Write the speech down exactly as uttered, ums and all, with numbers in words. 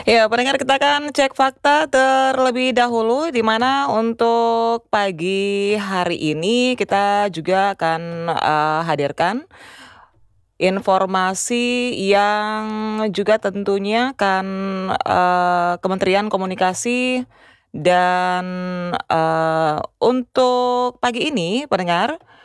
Ya, pendengar kita akan cek fakta terlebih dahulu, di mana untuk pagi hari ini kita juga akan, eee, hadirkan informasi yang juga tentunya akan, eee, Kementerian Komunikasi dan, eee, untuk pagi ini pendengar